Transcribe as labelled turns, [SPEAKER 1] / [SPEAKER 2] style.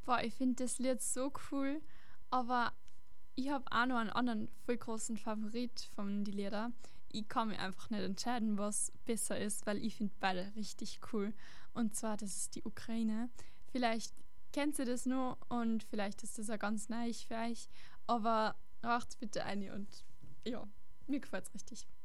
[SPEAKER 1] Boah, ich finde das Lied so cool, aber ich habe auch noch einen anderen voll großen Favorit von die Lieder. Ich kann mir einfach nicht entscheiden, was besser ist, weil ich finde beide richtig cool. Und zwar, das ist die Ukraine. Vielleicht kennt ihr das noch und vielleicht ist das ja ganz neu für euch, aber macht's bitte eine und ja, mir gefällt's richtig.